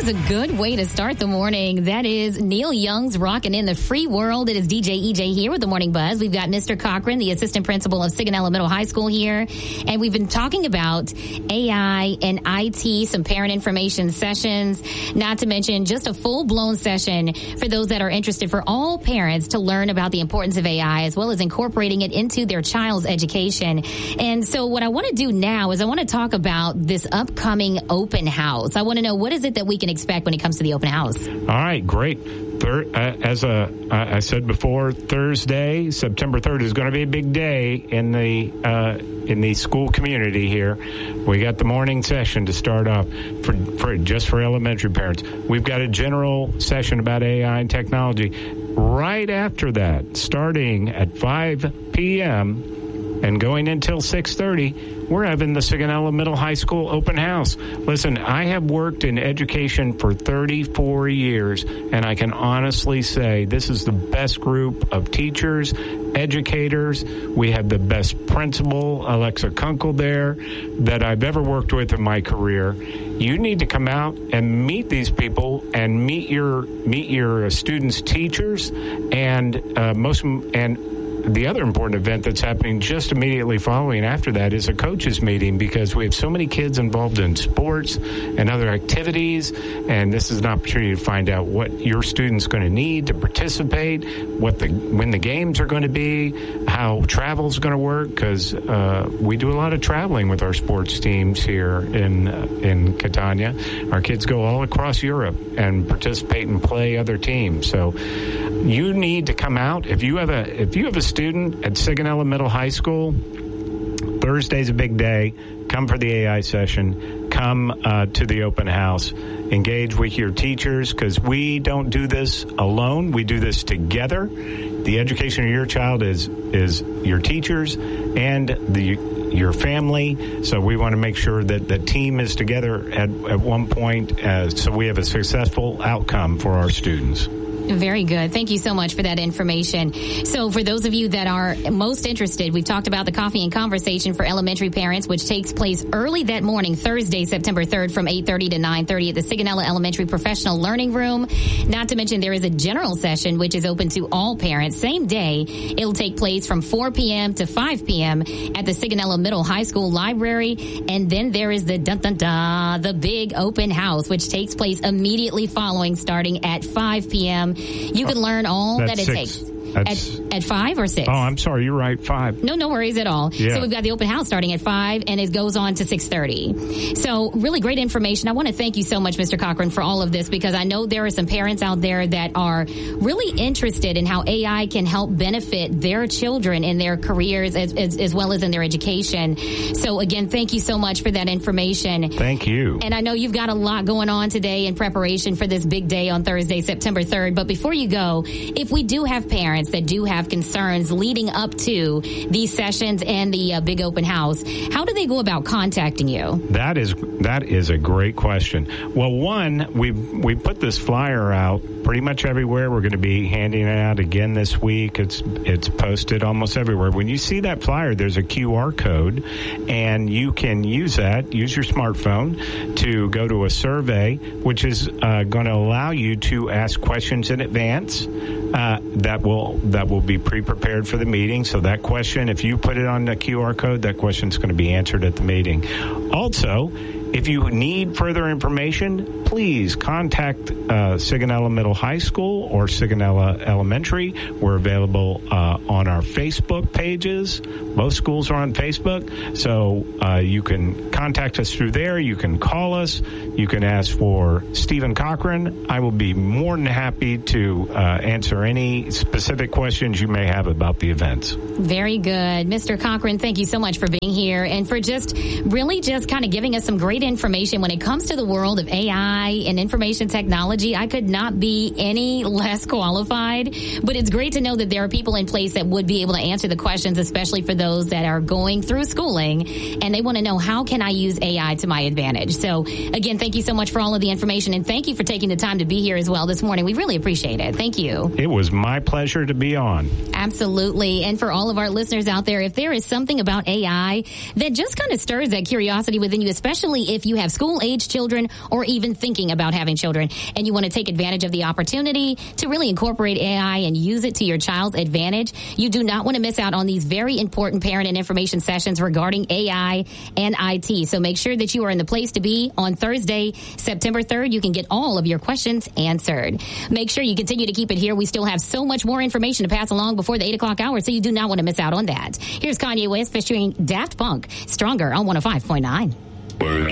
is a good way to start the morning. That is Neil Young's Rockin' in the Free World. It is DJ EJ here with the Morning Buzz. We've got Mr. Cochran, the assistant principal of Sigonella Middle High School here. And we've been talking about AI and IT, some parent information sessions, not to mention just a full-blown session for those that are interested, for all parents to learn about the importance of AI as well as incorporating it into their child's education. And so what I want to do now is I want to talk about this upcoming open house. I want to know, what is it that we can expect when it comes to the open house? All right, great. As I said before, Thursday, September 3rd is going to be a big day in the school community here. We got the morning session to start off for elementary parents. We've got a general session about AI and technology. Right after that, starting at 5 p.m., and going until 6:30, we're having the Sigonella Middle High School open house. Listen, I have worked in education for 34 years, and I can honestly say this is the best group of teachers, educators. We have the best principal, Alexa Kunkel, there that I've ever worked with in my career. You need to come out and meet these people and meet your students' teachers, and the other important event that's happening just immediately following after that is a coaches meeting, because we have so many kids involved in sports and other activities, and this is an opportunity to find out what your student's going to need to participate, when the games are going to be, how travel's going to work, because we do a lot of traveling with our sports teams here in Catania. Our kids go all across Europe and participate and play other teams. So you need to come out. If you have a student at Sigonella Middle High School, Thursday's a big day. Come for the AI session. Come to the open house. Engage with your teachers, because we don't do this alone. We do this together. The education of your child is your teachers and your family. So we want to make sure that the team is together at one point, so we have a successful outcome for our students. Very good. Thank you so much for that information. So for those of you that are most interested, we've talked about the Coffee and Conversation for elementary parents, which takes place early that morning, Thursday, September 3rd, from 8:30 to 9:30 at the Sigonella Elementary Professional Learning Room. Not to mention there is a general session, which is open to all parents. Same day, it'll take place from 4 p.m. to 5 p.m. at the Sigonella Middle High School Library. And then there is the the big open house, which takes place immediately following, starting at 5 p.m. You can learn all that it takes. At 5 or 6? Oh, I'm sorry. You're right. 5. No worries at all. Yeah. So we've got the open house starting at 5, and it goes on to 6:30. So really great information. I want to thank you so much, Mr. Cochran, for all of this, because I know there are some parents out there that are really interested in how AI can help benefit their children in their careers as well as in their education. So again, thank you so much for that information. Thank you. And I know you've got a lot going on today in preparation for this big day on Thursday, September 3rd. But before you go, if we do have parents that do have concerns leading up to these sessions and the big open house, how do they go about contacting you? That is a great question. Well, one, we put this flyer out pretty much everywhere. We're going to be handing it out again this week. It's posted almost everywhere. When you see that flyer, there's a QR code, and you can use your smartphone to go to a survey, which is going to allow you to ask questions in advance that will be pre-prepared for the meeting. So that question, if you put it on the QR code, that question is going to be answered at the meeting. Also, if you need further information, please contact Sigonella Middle High School or Sigonella Elementary. We're available on our Facebook pages. Most schools are on Facebook, so you can contact us through there. You can call us. You can ask for Stephen Cochran. I will be more than happy to answer any specific questions you may have about the events. Very good. Mr. Cochran, thank you so much for being here and for just kind of giving us some great information when it comes to the world of AI and information technology. I could not be any less qualified, but it's great to know that there are people in place that would be able to answer the questions, especially for those that are going through schooling and they want to know, how can I use AI to my advantage? So again, thank you so much for all of the information, and thank you for taking the time to be here as well this morning. We really appreciate it. Thank you. It was my pleasure to be on. Absolutely. And for all of our listeners out there, if there is something about AI that just kind of stirs that curiosity within you, especially if you have school-age children or even thinking about having children and you want to take advantage of the opportunity to really incorporate AI and use it to your child's advantage, you do not want to miss out on these very important parent and information sessions regarding AI and IT. So make sure that you are in the place to be on Thursday, September 3rd. You can get all of your questions answered. Make sure you continue to keep it here. We still have so much more information to pass along before the 8 o'clock hour, so you do not want to miss out on that. Here's Kanye West featuring Daft Punk, Stronger on 105.9.